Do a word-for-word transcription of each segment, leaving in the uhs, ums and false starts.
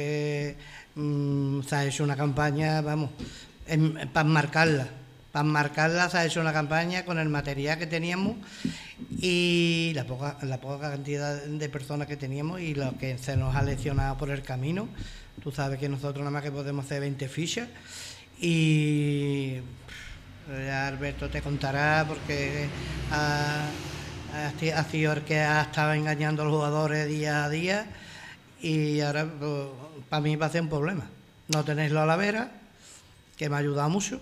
Eh, mm, se ha hecho una campaña, vamos, para marcarla. Para marcarla se ha hecho una campaña con el material que teníamos y la poca, la poca cantidad de personas que teníamos y lo que se nos ha leccionado por el camino. Tú sabes que nosotros nada más que podemos hacer veinte fichas y ya Alberto te contará porque ha, ha, ha sido el que ha estado engañando a los jugadores día a día y ahora pues, para mí va a ser un problema no tenerlo a la vera, que me ha ayudado mucho.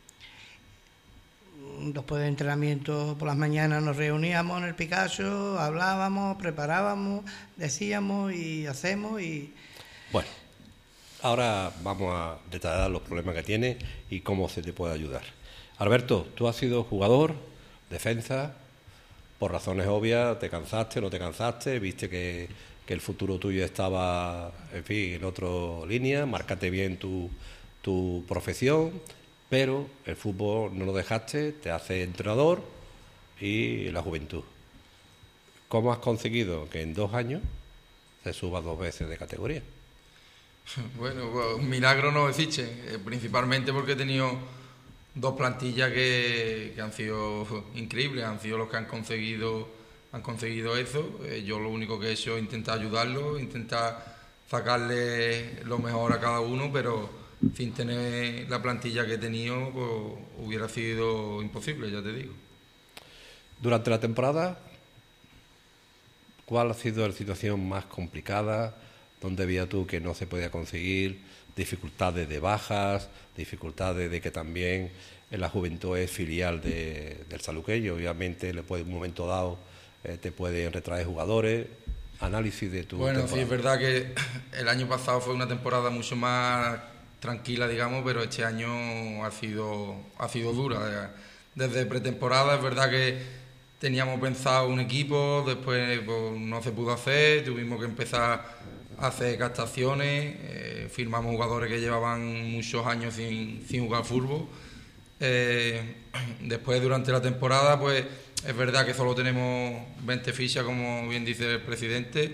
Después de entrenamiento por las mañanas nos reuníamos en el Picasso, hablábamos, preparábamos, decíamos y hacemos y... Bueno, ahora vamos a detallar los problemas que tiene y cómo se te puede ayudar. Alberto, tú has sido jugador, defensa, por razones obvias, te cansaste, no te cansaste, viste que, que el futuro tuyo estaba, en fin, en otra línea, marcaste bien tu, tu profesión, pero el fútbol no lo dejaste, te hace entrenador y la juventud. ¿Cómo has conseguido que en dos años se suba dos veces de categoría? Bueno, pues, un milagro no existe, eh, principalmente porque he tenido dos plantillas que, que han sido increíbles, han sido los que han conseguido, han conseguido eso. Eh, yo lo único que he hecho es intentar ayudarlos, intentar sacarle lo mejor a cada uno, pero sin tener la plantilla que he tenido, pues hubiera sido imposible, ya te digo. Durante la temporada, ¿cuál ha sido la situación más complicada? ¿Dónde veías tú que no se podía conseguir? Dificultades de bajas, dificultades de que también en la juventud es filial de, del Saluqueño, obviamente le puede, en un momento dado eh, te pueden retraer jugadores. Análisis de tu Bueno, temporada. Sí, es verdad que el año pasado fue una temporada mucho más tranquila, digamos, pero este año ha sido, ha sido dura. Desde pretemporada es verdad que teníamos pensado un equipo, después pues, no se pudo hacer, tuvimos que empezar a hacer captaciones, eh, firmamos jugadores que llevaban muchos años sin, sin jugar fútbol. Eh, después, durante la temporada, pues es verdad que solo tenemos veinte fichas, como bien dice el presidente,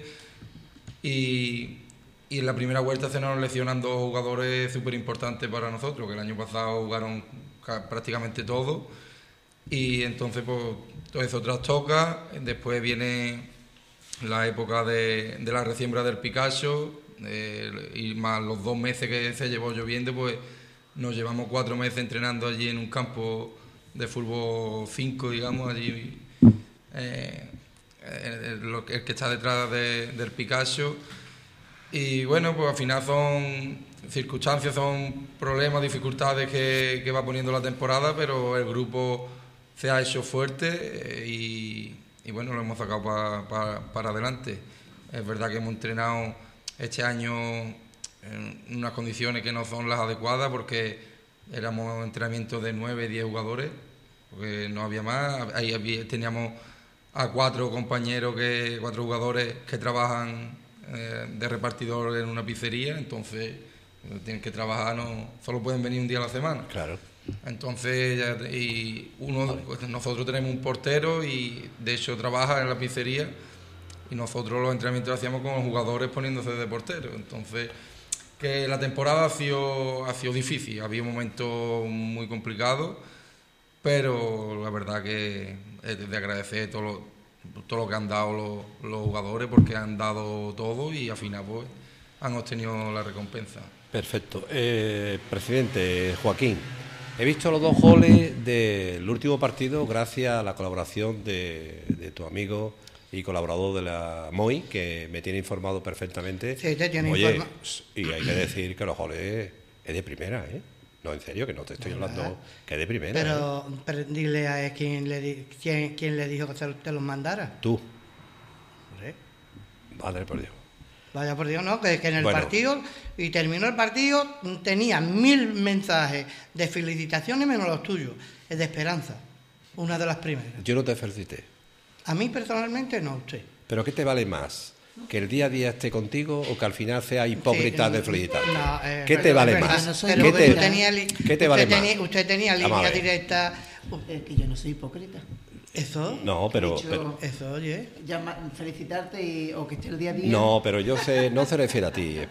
y... Y en la primera vuelta se nos lesionan dos jugadores súper importantes para nosotros, que el año pasado jugaron prácticamente todos. Y entonces, pues, todo eso trastoca. Después viene la época de, de la resiembra del Picasso, eh, y más los dos meses que se llevó lloviendo, pues nos llevamos cuatro meses entrenando allí en un campo de fútbol cinco, digamos, allí, eh, el, el que está detrás de, del Picasso. Y bueno, pues al final son circunstancias, son problemas, dificultades que, que va poniendo la temporada, pero el grupo se ha hecho fuerte eh, y, y bueno, lo hemos sacado pa, pa, para adelante. Es verdad que hemos entrenado este año en unas condiciones que no son las adecuadas porque éramos entrenamientos de nueve, diez jugadores, porque no había más. Ahí había, teníamos a cuatro compañeros, que cuatro jugadores que trabajan de repartidor en una pizzería, entonces tienen que trabajar, no solo pueden venir un día a la semana. Claro. Entonces, ya, y uno, pues nosotros tenemos un portero y de hecho trabaja en la pizzería y nosotros los entrenamientos los hacíamos con los jugadores poniéndose de portero. Entonces, que la temporada ha sido, ha sido difícil, había momentos muy complicados, pero la verdad que es de agradecer todo lo todo lo que han dado los, los jugadores, porque han dado todo y al final pues han obtenido la recompensa. Perfecto. Eh, presidente Joaquín, he visto los dos goles del último partido gracias a la colaboración de, de tu amigo y colaborador de la M O I, que me tiene informado perfectamente. Sí, te tiene Oye, informado. Y hay que decir que los goles es de primera, ¿eh? No, en serio, que no te estoy hablando, que es de primera. Pero, ¿eh? pero dile a quién le, di, quién, quién le dijo que te, te los mandara. Tú. ¿Sí? Madre por Dios. Vaya por Dios, no, que, que en el Bueno. partido, y terminó el partido, tenía mil mensajes de felicitaciones menos los tuyos, de esperanza, una de las primeras. Yo no te felicité. A mí personalmente no, usted. ¿Pero qué te vale más? ¿Que el día a día esté contigo o que al final sea hipócrita Sí, de felicitarte? no, eh, ¿Qué te pero- vale pero- más? Yo no soy pero ¿Qué usted te, tenía li- ¿qué te usted vale tenía- más? Usted tenía Vamos a línea ver. directa. Eh, que yo no soy hipócrita. Eso, No, pero, De hecho, pero- eso, oye. Llama- felicitarte y, o que esté el día a día. no, pero yo sé, no se refiere a ti.